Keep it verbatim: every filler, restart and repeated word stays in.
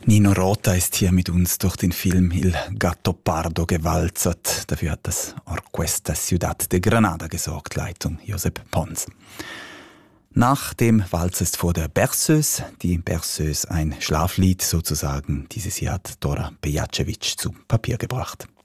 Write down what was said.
Nino Rota ist hier mit uns durch den Film Il Gattopardo gewalzert. Dafür hat das Orquesta Ciudad de Granada gesorgt, Leitung Josep Pons. Nach dem Walzer ist vor der Berceuse, die Berceuse ein Schlaflied sozusagen. Dieses Jahr hat Dora Pejacevic zu Papier gebracht.